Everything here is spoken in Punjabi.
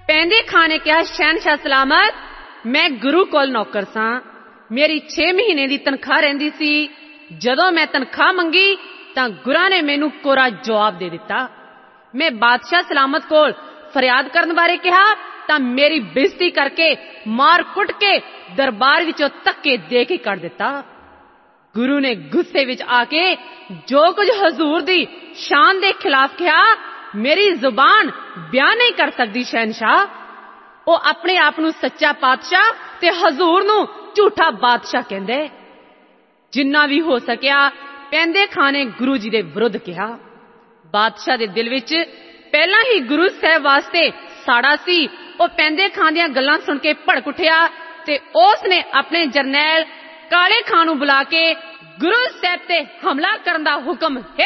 ਪੈਂਦੇ ਖਾਂ ਨੇ ਕਿਹਾ, ਸ਼ਹਿਨशाह ਸਲਾਮਤ, मैं गुरु कोल नौकर सां, मेरी 6 महीने ਦੀ ਤਨਖਾਹ ਰਹਿੰਦੀ ਸੀ। ਜਦੋਂ मैं ਤਨਖਾਹ ਮੰਗੀ ਤਾਂ ਗੁਰਾਂ ਨੇ ਮੈਨੂੰ ਕੋਰਾ ਜਵਾਬ ਦੇ ਦਿੱਤਾ। मैं ਬਾਦਸ਼ਾਹ ਸਲਾਮਤ ਕੋਲ ਫਰਿਆਦ ਕਰਨ ਬਾਰੇ ਕਿਹਾ ਤਾਂ ਮੇਰੀ ਬੇਇੱਜ਼ਤੀ ਕਰਕੇ ਮਾਰ ਕੁੱਟ ਕੇ ਦਰਬਾਰ ਵਿੱਚੋਂ ਧੱਕੇ ਦੇ ਕੇ ਕੱਢ ਦਿੱਤਾ। ਗੁਰੂ ਨੇ ਗੁੱਸੇ ਵਿੱਚ ਆ ਕੇ ਜੋ ਕੁਝ ਹਜ਼ੂਰ ਦੀ ਸ਼ਾਨ ਦੇ ਖਿਲਾਫ ਕਿਹਾ, ਮੇਰੀ ਜ਼ੁਬਾਨ ਬਿਆਨ ਨਹੀਂ ਕਰ ਸਕਦੀ ਸ਼ਹਿਨशाह। ਉਹ ਆਪਣੇ ਆਪ ਨੂੰ ਸੱਚਾ ਪਾਤਸ਼ਾਹ ਤੇ ਹਜ਼ੂਰ ਨੂੰ ਝੂਠਾ ਬਾਦਸ਼ਾਹ ਕਹਿੰਦੇ। ਜਿੰਨਾ ਵੀ ਹੋ ਸਕਿਆ ਪੈਂਦੇ ਖਾਂ ਨੇ ਗੁਰੂ ਜੀ ਦੇ ਵਿਰੁੱਧ ਕਿਹਾ। ਬਾਦਸ਼ਾਹ ਦੇ ਦਿਲ ਵਿੱਚ ਪਹਿਲਾਂ ਹੀ ਗੁਰੂ ਸਾਹਿਬ ਵਾਸਤੇ ਸਾੜਾ ਸੀ। ਉਹ ਪੈਂਦੇ ਖਾਂ ਦੀਆਂ ਗੱਲਾਂ ਸੁਣ ਕੇ ਭੜਕ ਉੱਠਿਆ ਤੇ ਉਸ ਨੇ ਆਪਣੇ ਜਰਨੈਲ ਕਾਲੇ ਖਾਂ ਨੂੰ ਬੁਲਾ ਕੇ ਗੁਰੂ ਸਾਹਿਬ ਤੇ ਹਮਲਾ ਕਰਨ ਦਾ ਹੁਕਮ